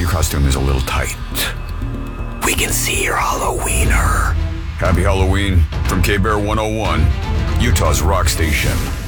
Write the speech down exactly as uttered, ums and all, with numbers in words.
your costume is a little tight. We can see your Halloweener. Happy Halloween from K-Bear one oh one, Utah's rock station.